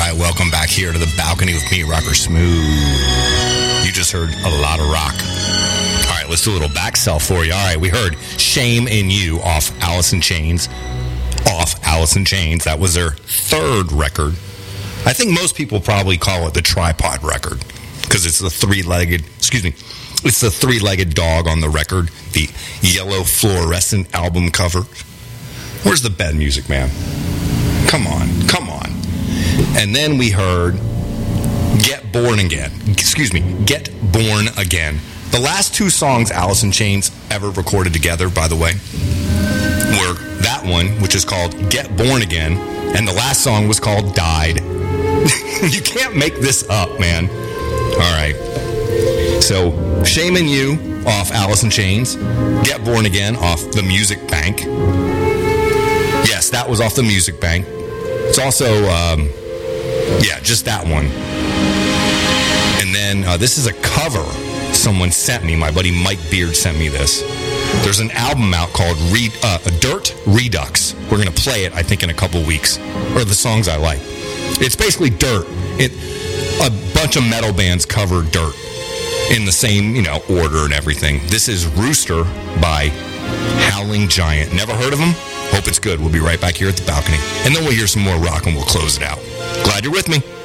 right, welcome back here to the balcony with me, Rocker Smooth. You just heard a lot of rock. All right, let's do a little back sell for you. All right, we heard Shame in You off Alice in Chains. That was their third record. I think most people probably call it the tripod record because it's the three-legged dog on the record, the yellow fluorescent album cover. Where's the bed music, man? Come on. And then we heard Get Born Again. The last two songs Alice in Chains ever recorded together, by the way, were that one, which is called Get Born Again, and the last song was called Died. You can't make this up, man. All right. So, Shame in You off Alice in Chains. Get Born Again off The Music Bank. Yes, that was off The Music Bank. It's also, just that one. And then this is a cover someone sent me. My buddy Mike Beard sent me this. There's an album out called Dirt Redux. We're going to play it, I think, in a couple weeks. Or the songs I like. It's basically Dirt. A bunch of metal bands cover Dirt in the same, order and everything. This is Rooster by Howling Giant. Never heard of them? Hope it's good. We'll be right back here at the balcony. And then we'll hear some more rock and we'll close it out. Glad you're with me.